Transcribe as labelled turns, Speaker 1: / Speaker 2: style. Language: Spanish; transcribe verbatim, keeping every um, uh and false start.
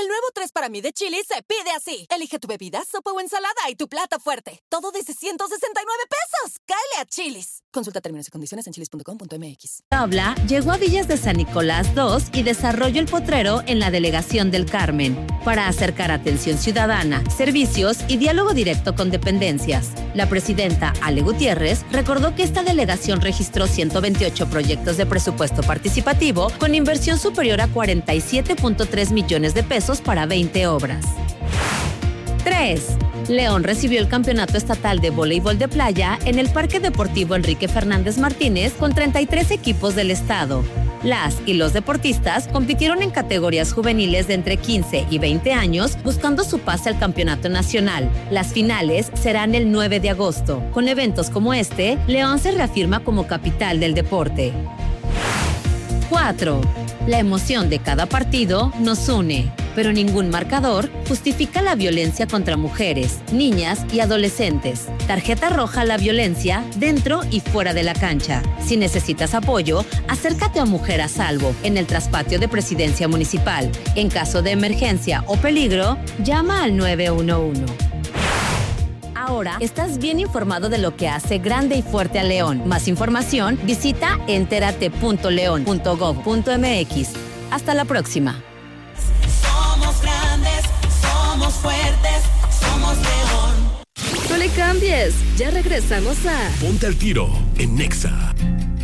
Speaker 1: El nuevo tres para mí de Chili's se pide así. Elige tu bebida, sopa o ensalada y tu plato fuerte. Todo desde ciento sesenta y nueve pesos. ¡Cáele a Chili's! Consulta términos y condiciones en chilis punto com punto m x.
Speaker 2: Tabla llegó a Villas de San Nicolás dos y desarrolló el potrero en la Delegación del Carmen para acercar atención ciudadana, servicios y diálogo directo con dependencias. La presidenta Ale Gutiérrez recordó que esta delegación registró ciento veintiocho proyectos de presupuesto participativo con inversión superior a cuarenta y siete punto tres millones de pesos para veinte obras. tres. León recibió el Campeonato Estatal de Voleibol de Playa en el Parque Deportivo Enrique Fernández Martínez con treinta y tres equipos del estado. Las y los deportistas compitieron en categorías juveniles de entre quince y veinte años buscando su pase al campeonato nacional. Las finales serán el nueve de agosto. Con eventos como este, León se reafirma como capital del deporte. cuatro. La emoción de cada partido nos une, pero ningún marcador justifica la violencia contra mujeres, niñas y adolescentes. Tarjeta roja a la violencia dentro y fuera de la cancha. Si necesitas apoyo, acércate a Mujer a Salvo en el traspatio de Presidencia Municipal. En caso de emergencia o peligro, llama al nueve uno uno. Ahora estás bien informado de lo que hace grande y fuerte a León. Más información, visita entérate punto león punto gov punto m x. Hasta la próxima.
Speaker 3: Somos grandes, somos fuertes, somos León.
Speaker 4: No le cambies, ya regresamos a
Speaker 5: Ponte al Tiro en Nexa.